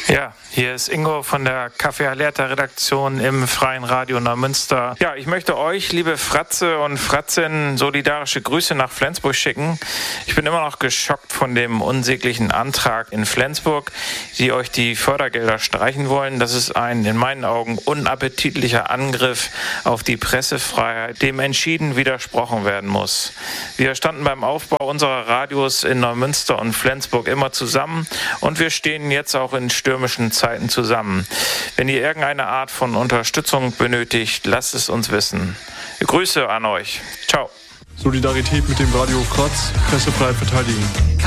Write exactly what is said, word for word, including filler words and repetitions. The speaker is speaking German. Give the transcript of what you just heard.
Ja, hier ist Ingo von der Café Alerta Redaktion im Freien Radio Neumünster. Ja, ich möchte euch, liebe Fratze und Fratzen, solidarische Grüße nach Flensburg schicken. Ich bin immer noch geschockt von dem unsäglichen Antrag in Flensburg, die euch die Fördergelder streichen wollen. Das ist ein in meinen Augen unappetitlicher Angriff auf die Pressefreiheit, dem entschieden widersprochen werden muss. Wir standen beim Aufbau unserer Radios in Neumünster und Flensburg immer zusammen und wir stehen jetzt auch in stürmischen Zeiten zusammen. Wenn ihr irgendeine Art von Unterstützung benötigt, lasst es uns wissen. Grüße an euch. Ciao. Solidarität mit dem Radio Fratz, Pressefreiheit verteidigen.